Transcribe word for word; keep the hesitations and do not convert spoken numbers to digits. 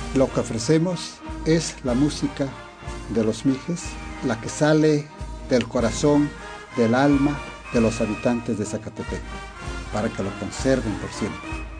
Lo que ofrecemos es la música de los Mijes, la que sale del corazón, del alma de los habitantes de Zacatepec, para que lo conserven por siempre.